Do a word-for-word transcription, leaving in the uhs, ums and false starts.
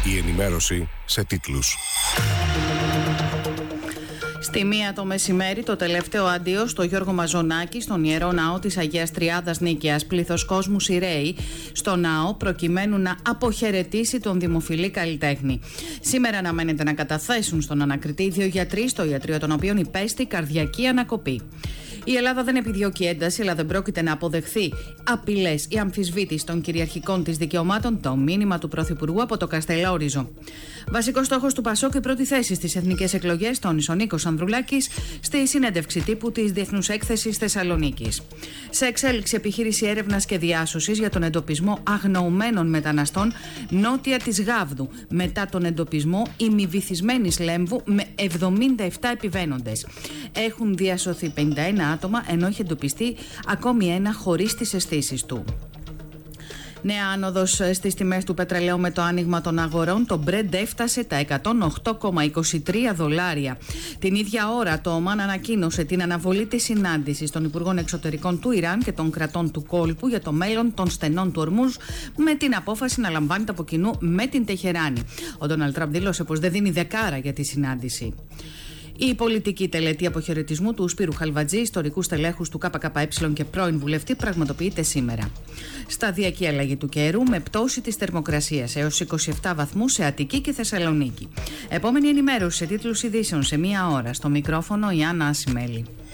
Η ενημέρωση σε τίτλους. Στη μία το μεσημέρι, το τελευταίο αντίο στο Γιώργο Μαζονάκη, στον Ιερό Ναό της Αγίας Τριάδας Νίκαιας. Πλήθος κόσμου σειραίοι στο ναό προκειμένου να αποχαιρετήσει τον δημοφιλή καλλιτέχνη. Σήμερα αναμένεται να καταθέσουν στον ανακριτή δύο γιατροί, στο ιατρείο των οποίων υπέστη καρδιακή ανακοπή. Η Ελλάδα δεν επιδιώκει ένταση, αλλά δεν πρόκειται να αποδεχθεί απειλές ή αμφισβήτηση των κυριαρχικών της δικαιωμάτων, το μήνυμα του Πρωθυπουργού από το Καστελόριζο. Βασικός στόχος του Πασόκ η πρώτη θέση στις εθνικές εκλογές, τόνισε ο Νίκος Ανδρουλάκης στη συνέντευξη τύπου της Διεθνούς Έκθεσης Θεσσαλονίκης. Σε εξέλιξη επιχείρηση έρευνας και διάσωσης για τον εντοπισμό αγνοωμένων μεταναστών νότια της Γάβδου, μετά τον εντοπισμό ημιβυθισμένης Λέμβου με εβδομήντα επτά επιβαίνοντες. Έχουν διασωθεί πενήντα ένα άτομα, ενώ έχει εντοπιστεί ακόμη ένα χωρίς τις αισθήσεις του. Νέα άνοδος στις τιμές του πετρελαίου με το άνοιγμα των αγορών. Το Brent έφτασε τα εκατόν οκτώ κόμμα είκοσι τρία δολάρια. Την ίδια ώρα το Ομάν ανακοίνωσε την αναβολή της συνάντησης των Υπουργών Εξωτερικών του Ιράν και των κρατών του κόλπου για το μέλλον των στενών του Ορμούζ, με την απόφαση να λαμβάνεται από κοινού με την Τεχεράνη. Ο Ντόναλντ Τραμπ δήλωσε πως δεν δίνει δεκάρα για τη συνάντηση. Η πολιτική τελετή αποχαιρετισμού του Σπύρου Χαλβατζή, ιστορικού στελέχους του ΚΚΕ και πρώην βουλευτή, πραγματοποιείται σήμερα. Σταδιακή αλλαγή του καιρού με πτώση της θερμοκρασίας έως είκοσι επτά βαθμούς σε Αττική και Θεσσαλονίκη. Επόμενη ενημέρωση σε τίτλους ειδήσεων σε μία ώρα. Στο μικρόφωνο η Άννα Ασημέλη.